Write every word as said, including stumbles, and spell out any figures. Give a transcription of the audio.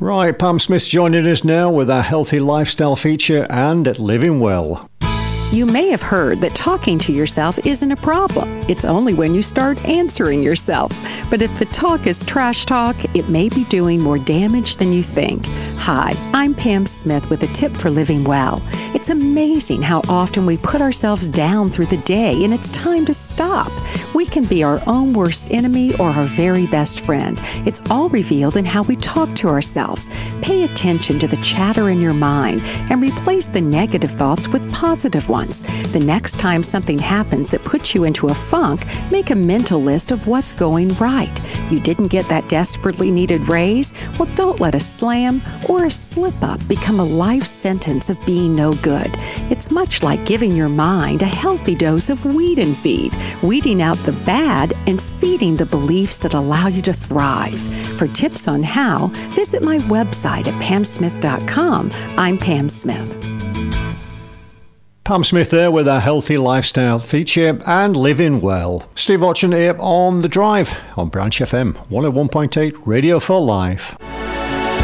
Right, Pam Smith's joining us now with our healthy lifestyle feature and Living Well. You may have heard that talking to yourself isn't a problem. It's only when you start answering yourself. But if the talk is trash talk, it may be doing more damage than you think. Hi, I'm Pam Smith with a tip for living well. It's amazing how often we put ourselves down through the day, and it's time to stop. We can be our own worst enemy or our very best friend. It's all revealed in how we talk to ourselves. Pay attention to the chatter in your mind and replace the negative thoughts with positive ones. The next time something happens that puts you into a funk, make a mental list of what's going right. You didn't get that desperately needed raise? Well, don't let a slam or a slip-up become a life sentence of being no good. It's much like giving your mind a healthy dose of weed and feed, weeding out the bad and feeding the beliefs that allow you to thrive. For tips on how, visit my website at pam smith dot com. I'm Pam Smith. Pam Smith there with our healthy lifestyle feature and Living Well. Steve Watson here on The Drive on Branch F M one oh one point eight Radio for Life.